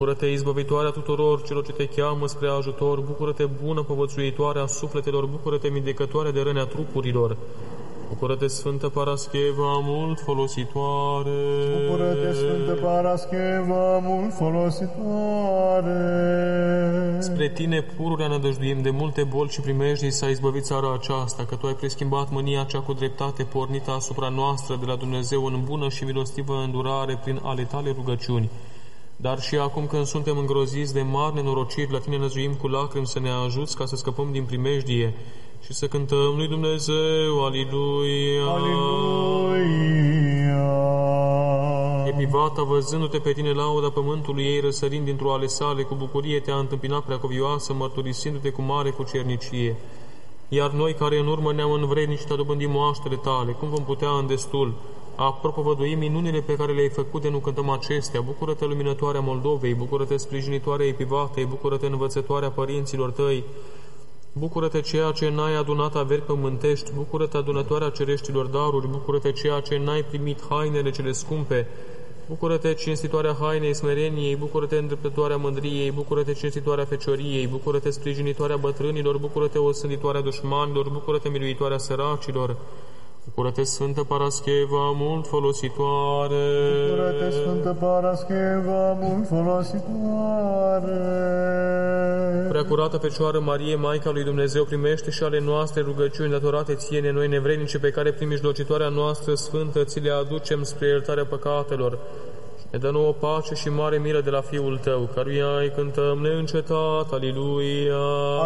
Bucură-te, izbăvitoarea tuturor celor ce te cheamă spre ajutor, bucură-te, bună povățuitoare a sufletelor, bucură-te, vindecătoare de răni a trupurilor. Bucură-te, Sfântă Parascheva, mult folositoare. Bucură-te, Sfântă Parascheva, mult folositoare. Spre tine pururea nădăjduim, de multe boli și primejdii s-a izbăvit țara aceasta, că tu ai preschimbat mânia cea cu dreptate pornită asupra noastră de la Dumnezeu în bună și milostivă îndurare prin ale tale rugăciuni. Dar și acum când suntem îngroziți de mari nenorociri, la tine năzuim cu lacrimi să ne ajuți ca să scăpăm din primejdie și să cântăm lui Dumnezeu, Aliluia! Aliluia! Epivata, văzându-te pe tine lauda pământului ei, răsărind dintr-o ale sale, cu bucurie te-a întâmpinat preacuvioasă, mărturisindu-te cu mare cucernicie. Iar noi, care în urmă ne-am învrednicit a dobândi moaștele tale, cum vom putea în destul a propovădui minunile pe care le-ai făcut de nu cântăm acestea? Bucură-te, luminătoarea Moldovei, bucură-te, sprijinitoarea Epivatei, bucură-te, învățătoarea părinților tăi, bucură-te, ceea ce n-ai adunat averi pământești, bucură-te, adunătoarea cereștilor daruri, bucură-te, ceea ce n-ai primit hainele cele scumpe, bucură-te, cinstitoarea hainei smereniei, bucură-te, îndreptătoarea mândriei, bucură-te, cinstitoarea fecioriei, bucură-te, sprijinitoarea bătrânilor, bucură-te, osânditoarea dușmanilor, bucură-te, miluitoarea săracilor. Bucură-te, Sfântă Parascheva, mult folositoare. Bucură-te, Sfântă Parascheva, mult folositoare. Preacurată Fecioară Marie, Maica lui Dumnezeu, primește și ale noastre rugăciuni datorate ție, noi nevrednice, pe care prin mijlocitoarea noastră sfântă ți le aducem spre iertarea păcatelor. Ne dă nouă pace și mare milă de la Fiul tău, căruia îi cântăm neîncetat. Aliluia!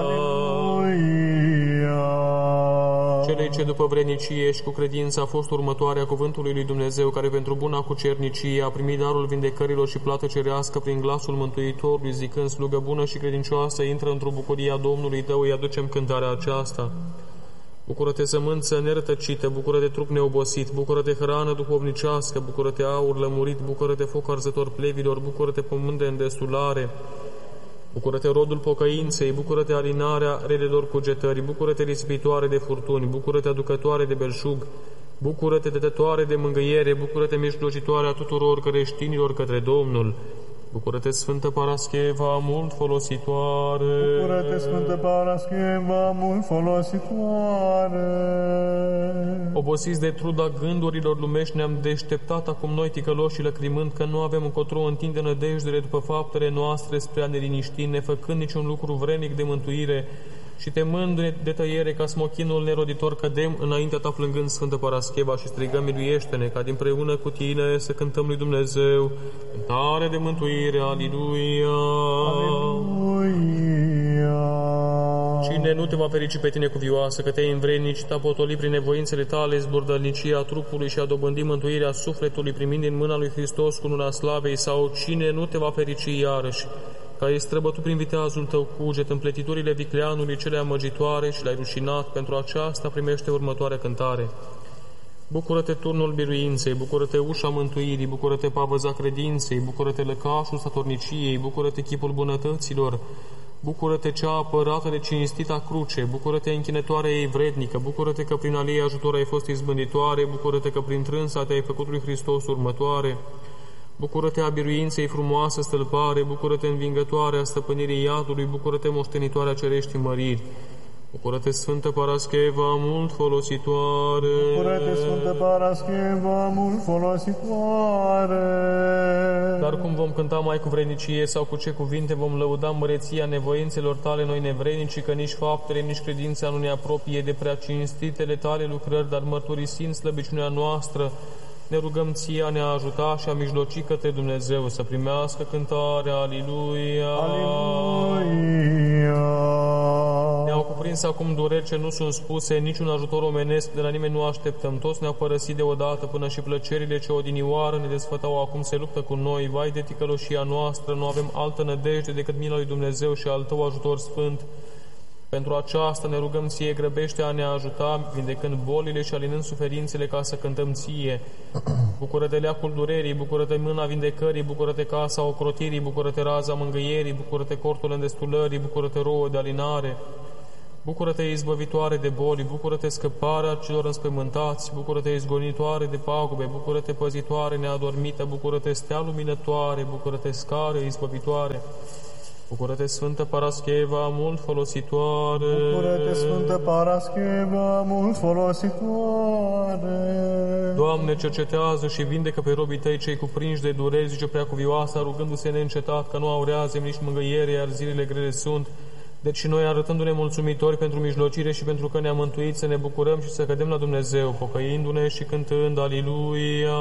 Aliluia! Celei ce după vrednicie și cu credință a fost următoarea cuvântului lui Dumnezeu, care pentru buna cucernicie a primit darul vindecărilor și plată cerească prin glasul Mântuitorului, zicând: slugă bună și credincioasă, intră într-o bucurie a Domnului tău, îi aducem cântarea aceasta. Bucură-te, sămânță nerătăcită, bucură-te, trup neobosit, bucură-te, hrană duhovnicească, bucură-te, aur lămurit, bucură-te, foc arzător plevilor, bucură-te, pământ de îndestulare, bucură-te, rodul pocăinței, bucură-te, alinarea relelor cugetări, bucură-te, risipitoare de furtuni, bucură-te, aducătoare de belșug, bucură-te, dătătoare de mângâiere, bucură-te, mijlocitoare a tuturor creștinilor către Domnul. Bucură-te, Sfântă Parascheva, mult folositoare. Bucură-te, Sfântă Parascheva, mult folositoare. Obosiți de truda gândurilor lumești, ne-am deșteptat acum noi ticăloși și lăcrimând, că nu avem încotro întinde nădejdele după faptele noastre spre a ne liniști, nefăcând niciun lucru vrenic de mântuire și temând de tăiere ca smochinul neroditor, cădem înaintea ta plângând, Sfântă Parascheva, și strigăm: miluiește-ne, ca dinpreună cu tine să cântăm lui Dumnezeu cântare de mântuire. Aliluia! Aliluia! Cine nu te va ferici pe tine cuvioasă, că te-ai învrednicit a potoli prin nevoințele tale zburdălnicia trupului și a dobândi mântuirea sufletului, primind din mâna lui Hristos cununa slavei? Sau cine nu te va ferici iarăși, că ai străbătut prin viteazul tău cuget împletiturile vicleanului cele amăgitoare și l-ai rușinat? Pentru aceasta primește următoarea cântare. Bucură-te, turnul biruinței, bucură-te, ușa mântuirii, bucură-te, pavăza credinței, bucură-te, lăcașul statorniciei, bucură-te, chipul bunătăților, bucură-te, cea apărată de cinstita cruce, bucură-te, închinătoarea ei vrednică, bucură-te că prin ale ei ajutor ai fost izbânditoare, bucură-te că prin trânsa te-ai făcut lui Hristos următoare, bucură-te, a biruinței frumoasă stălpare, bucură-te, învingătoarea stăpânirii iadului, bucură-te, moștenitoarea cereștii măriri. Bucură-te, Sfântă Parascheva, mult folositoare. Bucură-te, Sfântă Parascheva, mult folositoare. Dar cum vom cânta mai cu vrednicie sau cu ce cuvinte vom lăuda măreția nevoințelor tale, noi nevrednici, că nici faptele, nici credința nu ne apropie de prea cinstitele tale lucrări, dar mărturisind slăbiciunea noastră, ne rugăm ție a ne ajuta și a mijloci către Dumnezeu să primească cântarea. Aliluia! Aliluia! Ne-au cuprins acum dureri ce nu sunt spuse, niciun ajutor omenesc de la nimeni nu așteptăm. Toți ne-au părăsit deodată, până și plăcerile ce odinioară ne desfătau acum se luptă cu noi. Vai de ticăloșia noastră, nu avem altă nădejde decât mila lui Dumnezeu și al tău ajutor sfânt. Pentru aceasta ne rugăm ție, grăbește a ne ajuta, vindecând bolile și alinând suferințele, ca să cântăm ție. Bucură-te, leacul durerii, bucură-te, mâna vindecării, bucură-te, casa ocrotirii, bucură-te, raza mângâierii, bucură-te, cortul îndestulării, bucură-te, rouă de alinare, Bucură-te, izbăvitoare de boli, bucură-te, scăparea celor înspăimântați, bucură-te, izgonitoare de pagube, bucură-te, păzitoare neadormită, bucură-te, stea luminătoare, bucură-te, scară izbăvitoare. Bucură-te, Sfântă Parascheva, mult folositoare. Bucură-te, Sfântă Parascheva, mult folositoare. Doamne, cercetează și vindecă pe robii Tăi cei cuprinși de dureri, zice Preacuvioasa, rugându-se neîncetat, că nu aurează nici mângâiere, iar zilele grele sunt. Deci și noi, arătându-ne mulțumitori pentru mijlocire și pentru că ne-am mântuit, să ne bucurăm și să cădem la Dumnezeu, pocăindu-ne și cântând Aliluia.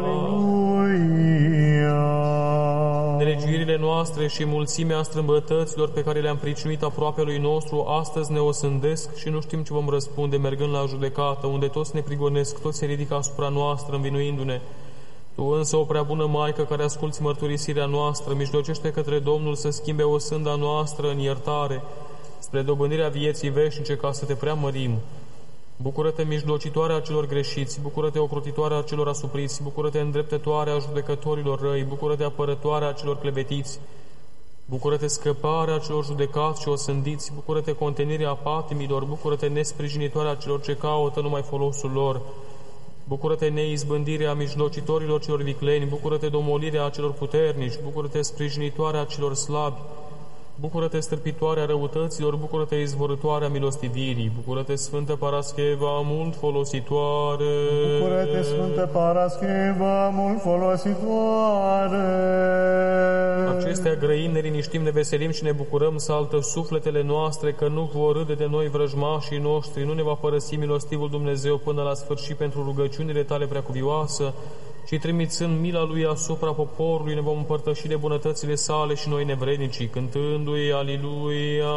Aliluia. Nelegiuirile noastre și mulțimea strâmbătăților pe care le-am pricinuit aproapelui nostru, astăzi ne osândesc și nu știm ce vom răspunde mergând la judecată, unde toți ne prigonesc, toți se ridică asupra noastră, învinuindu-ne. Tu însă, o prea bună Maică, care asculți mărturisirea noastră, mijlocește către Domnul să schimbe osânda noastră în iertare, spre dobândirea vieții veșnice, ca să te preamărim. Bucură-te, mijlocitoarea celor greșiți, bucură-te, ocrotitoarea celor asupriți, bucură-te, îndreptătoarea judecătorilor răi, bucură-te, apărătoarea celor clevetiți, bucură-te, scăparea celor judecați și osândiți, bucură-te, contenirea patimilor, bucură-te, nesprijinitoarea celor ce caută numai folosul lor, bucură-te, neizbândirea mijlocitorilor celor vicleni, bucură-te, domolirea celor puternici, bucură-te, sprijinitoarea celor slabi, bucură-te, stârpitoarea răutăților, bucură-te, izvorătoarea milostivirii, bucură-te, Sfântă Parascheva, mult folositoare. Bucură-te, Sfântă Parascheva, mult folositoare. Acestea grăim, ne liniștim, ne veselim și ne bucurăm, saltă sufletele noastre, că nu vor râde de noi vrăjmașii noștri, nu ne va părăsi milostivul Dumnezeu până la sfârșit pentru rugăciunile Tale preacuvioasă, și trimițând mila Lui asupra poporului, ne vom împărtăși de bunătățile Sale și noi nevrednicii, cântându-i Aliluia.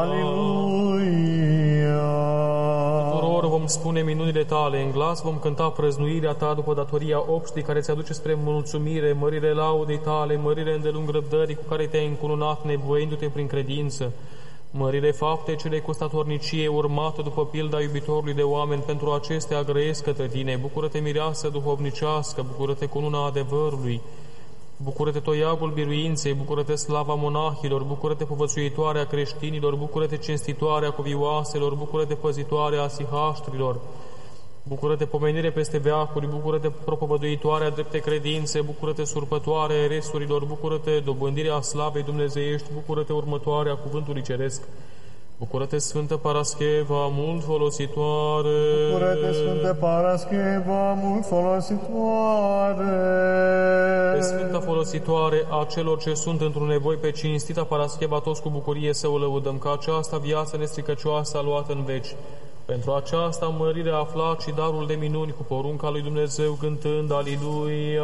Aliluia. Tuturor vom spune minunile Tale, în glas vom cânta prăznuirea Ta după datoria obștii care ți aduce spre mulțumire, mărire laudei Tale, mărire îndelung răbdării cu care Te-ai încununat, nevoindu-te prin credință, mărire fapte cele cu statornicie urmată după pilda iubitorului de oameni, pentru acestea grăiesc către Tine. Bucură-te, mireasă duhovnicească, bucură-te cununa adevărului, bucură-te, toiagul biruinței, bucură-te, slava monahilor, bucură-te, povățuitoarea creștinilor, bucură-te, cinstitoarea cuvioaselor, bucură-te, păzitoarea sihaștrilor, bucură-te, pomenire peste veacuri, bucură-te, propovăduitoarea drepte credințe, bucură-te, surpătoarea eresurilor, bucură-te, dobândirea slavei dumnezeiești, bucură-te, următoarea cuvântului ceresc. Bucură-te, Sfântă Parascheva, mult folositoare. Bucură-te, Sfântă Parascheva, mult folositoare. Pe Sfânta folositoare a celor ce sunt într-un nevoi, pe cinstita Parascheva, toți cu bucurie să o lăudăm, că aceasta viață nestricăcioasă a luat în veci. Pentru aceasta mărire a aflat și darul de minuni cu porunca lui Dumnezeu, cântând Aliluia.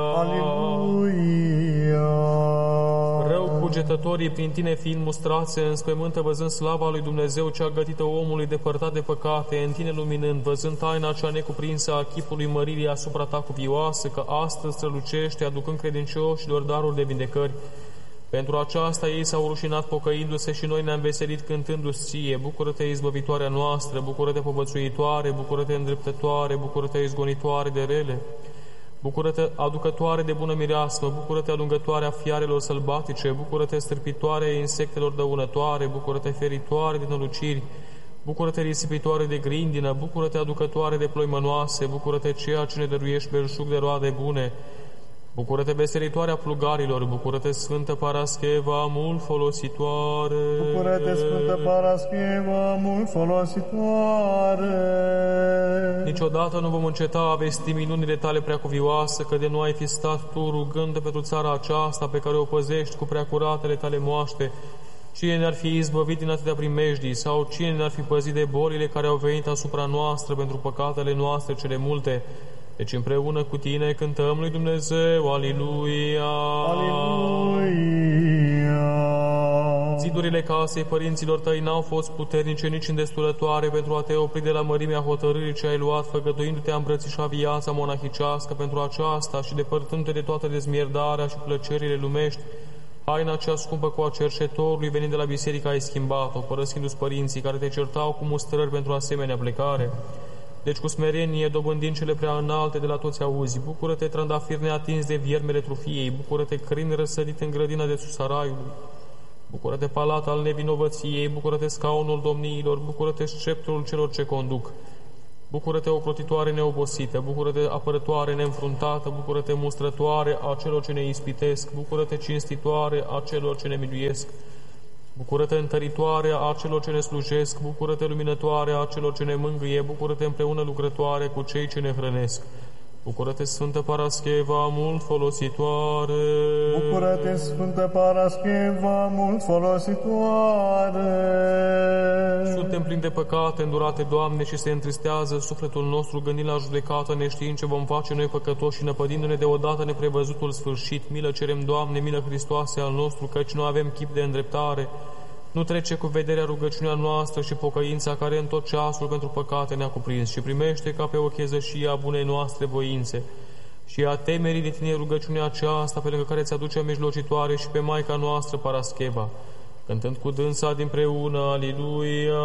Aliluia. Rău cugetătorii prin Tine fiind mustrați, se înspăimântă văzând slava lui Dumnezeu cea gătită omului depărtat de păcate, în Tine luminând, văzând taina cea necuprinsă a chipului măririi asupra Ta cuvioasă, că astăzi strălucește, aducând credincioșilor daruri de vindecări. Pentru aceasta ei s-au rușinat pocăindu-se și noi ne-am veselit cântându-ți Ție. Bucură-te, izbăvitoarea noastră, bucură-te, povățuitoare, bucură-te, îndreptătoare, bucură-te, izgonitoare de rele, bucură-te, aducătoare de bună mireasmă, bucură-te, alungătoarea fiarelor sălbatice, bucură-te, stârpitoare insectelor dăunătoare, bucură-te, feritoare de năluciri, bucură-te, risipitoare de grindină, bucură-te, aducătoare de ploi mănoase, bucură-te, ceea ce ne dăruiești belșug de roade bune, bucură-te, veselitoarea plugarilor, bucură-te, Sfântă Parascheva, mult folositoare. Bucură-te, Sfântă Parascheva, mult folositoare. Niciodată nu vom înceta a vesti minunile Tale preacuvioase, că de nu ai fi stat Tu rugând pentru țara aceasta pe care o păzești cu preacuratele Tale moaște. Cine ne-ar fi izbăvit din atâtea primejdii, sau cine ne-ar fi păzit de bolile care au venit asupra noastră pentru păcatele noastre cele multe? Deci împreună cu Tine cântăm lui Dumnezeu, Aliluia! Aliluia! Zidurile casei părinților Tăi n-au fost puternice nici îndestulătoare pentru a Te opri de la mărimea hotărârii ce ai luat, făgăduindu-te a îmbrățișa viața monahicească pentru aceasta și depărtându-te de toată dezmierdarea și plăcerile lumești. Haina cea scumpă cu a cercetorului venind de la biserică ai schimbat-o, părăsindu-ți părinții care Te certau cu mustrări pentru asemenea plecare. Deci cu smerenie, dobândind cele prea înalte de la toți auzi, bucură-te, trandafir neatins de viermele trufiei, bucură-te, crin răsădit în grădina de sus a raiului, Bucură-te, palat al nevinovăției, bucură-te, scaunul domniilor, bucură-te, sceptrul celor ce conduc. Bucură-te, ocrotitoare neobosită, bucură-te, apărătoare neînfruntată, bucură-te, mustrătoare a celor ce ne ispitesc, bucură-te, cinstitoare a celor ce ne miluiesc. Bucură-te, întăritoare a celor ce ne slujesc, bucură-te, luminătoare a celor ce ne mângâie, bucură-te, împreună lucrătoare cu cei ce ne hrănesc. Bucură-te, Sfântă Parascheva, mult folositoare! Bucură-te, Sfântă Parascheva, mult folositoare! Suntem plini de păcate îndurate, Doamne, și se întristează sufletul nostru gândind la judecată, neștiind ce vom face noi păcătoși și năpădindu-ne deodată neprevăzutul sfârșit. Milă cerem, Doamne, milă Hristoase al nostru, căci nu avem chip de îndreptare. Nu trece cu vederea rugăciunea noastră și pocăința care în tot ceasul pentru păcate ne-a cuprins și primește ca pe o chezășie a bunei noastre voințe și a temerii de Tine rugăciunea aceasta pe lângă care ți-aduce mijlocitoare și pe Maica noastră Parascheva, cântând cu dânsa dinpreună, Aliluia!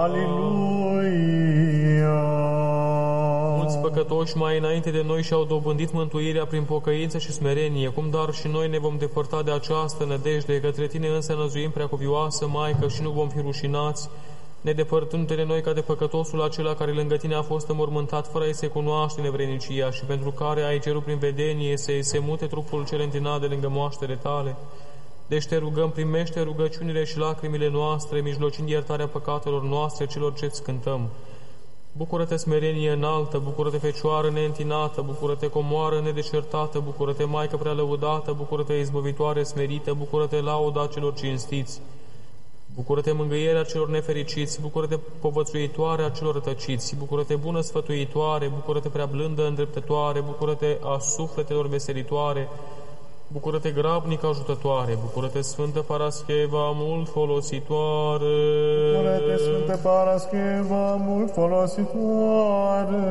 Aliluia! Mulți păcătoși mai înainte de noi și-au dobândit mântuirea prin pocăință și smerenie, cum dar și noi ne vom depărta de această nădejde, către Tine însă năzuim, Preacuvioasă Maică, și nu vom fi rușinați, nedepărtându-te de noi ca de păcătosul acela care lângă Tine a fost înmormântat fără a-i se cunoaște nevrenicia și pentru care ai cerut prin vedenie să-i se mute trupul cel întinat de lângă moaștele Tale. Deci te rugăm, primește rugăciunile și lacrimile noastre, mijlocind iertarea păcatelor noastre celor ce-ți cântăm. Bucură-te, smerenie înaltă, bucură-te, Fecioară neîntinată, bucură-te, comoară nedecertată, bucură-te, Maică prea lăudată, bucură-te, izbăvitoare smerită, bucură-te, lauda celor cinstiți. Bucură-te, mângâierea celor nefericiți, bucură-te, povățuitoare a celor rătăciți, bucură-te, bună sfătuitoare, bucură-te, prea blândă îndreptătoare, bucură-te, a sufletelor veselitoare, bucură-te, grabnică ajutătoare, bucură-te, Sfântă Parascheva, mult folositoare. Bucură-te, Sfântă Parascheva, mult folositoare.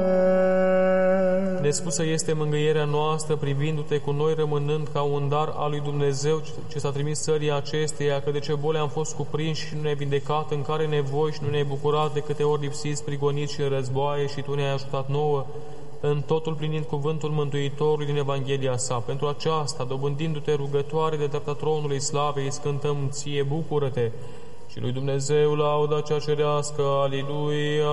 Nespusă este mângâierea noastră, privindu-te cu noi rămânând ca un dar al lui Dumnezeu ce s-a trimis țării acesteia, că de ce boli am fost cuprinși și nu ne-ai vindecat, în care nevoi și nu ne-ai bucurat de câte ori lipsiți, prigoniți și în războaie și Tu ne-ai ajutat nouă, în totul plinind cuvântul Mântuitorului din Evanghelia sa. Pentru aceasta, dobândindu-te rugătoare de dreapta tronului slavei, îți cântăm Ție, bucură-te, și lui Dumnezeu lauda cea cerească, Aliluia!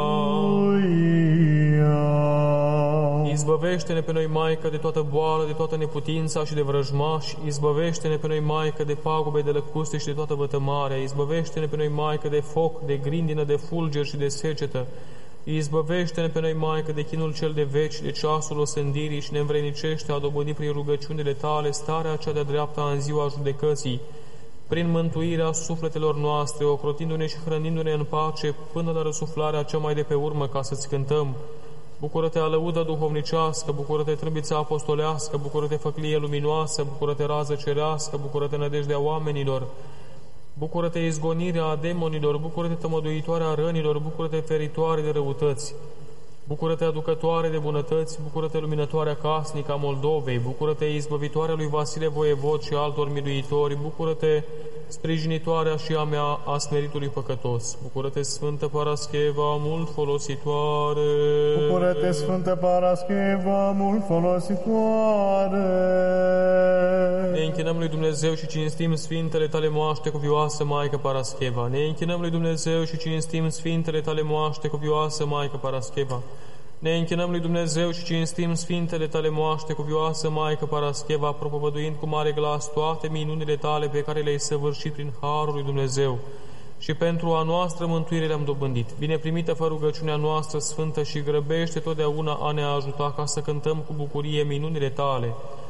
Aliluia! Izbăvește-ne pe noi, Maică, de toată boală, de toată neputința și de vrăjmași, izbăvește-ne pe noi, Maică, de pagube, de lăcuste și de toată vătămarea, izbăvește-ne pe noi, Maică, de foc, de grindină, de fulger și de secetă, izbăvește-ne pe noi, Maică, de chinul cel de veci, de ceasul osândirii și ne învrenicește a dobândi prin rugăciunile Tale starea cea de-a dreapta în ziua judecății, prin mântuirea sufletelor noastre, ocrotindu-ne și hrănindu-ne în pace până la răsuflarea cea mai de pe urmă, ca să-ți cântăm. Bucură-te, alăudă duhovnicească, bucură-te, trâmbița apostolească, bucură-te, făclie luminoasă, bucură-te, rază cerească, bucură-te, nădejdea oamenilor, bucură-te, izgonirea demonilor, bucură-te, tămăduitoarea rănilor, bucură-te, feritoare de răutăți, bucură-te, aducătoare de bunătăți, bucură-te, luminătoarea casnică a Moldovei, bucură-te, izbăvitoarea lui Vasile Voievod și altor miluitori, bucură-te, sprijinitoarea și a mea a smeritului păcătos, bucură-te, Sfântă Parascheva, mult folositoare. Bucură-te, Sfântă Parascheva, mult folositoare. Ne închinăm lui Dumnezeu și cinstim Sfintele Tale moaște cuvioasă, Maică Parascheva. Ne închinăm lui Dumnezeu și cinstim Sfintele Tale moaște cuvioasă, Maică Parascheva. Ne închinăm lui Dumnezeu și cinstim Sfintele Tale moaște cuvioasă, Maică Parascheva, propovăduind cu mare glas toate minunile Tale pe care le-ai săvârșit prin harul lui Dumnezeu. Și pentru a noastră mântuire le-am dobândit. Bine primită fă rugăciunea noastră sfântă și grăbește totdeauna a ne ajuta ca să cântăm cu bucurie minunile Tale.